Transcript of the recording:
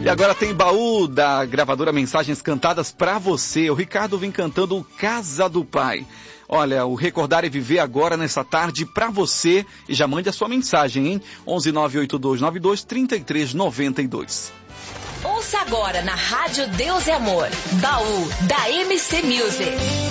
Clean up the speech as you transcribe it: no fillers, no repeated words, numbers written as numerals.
E agora tem baú da gravadora Mensagens Cantadas pra você. O Ricardo vem cantando Casa do Pai. Olha, o Recordar e Viver agora nessa tarde pra você. E já mande a sua mensagem, hein? 11982923392. Ouça agora na Rádio Deus e Amor, baú da MC Music.